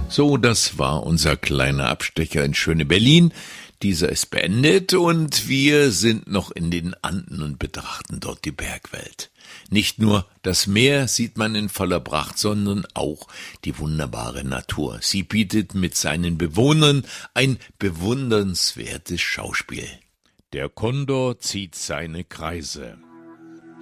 So, das war unser kleiner Abstecher in schöne Berlin. Dieser ist beendet und wir sind noch in den Anden und betrachten dort die Bergwelt. Nicht nur das Meer sieht man in voller Pracht, sondern auch die wunderbare Natur. Sie bietet mit seinen Bewohnern ein bewundernswertes Schauspiel. Der Kondor zieht seine Kreise.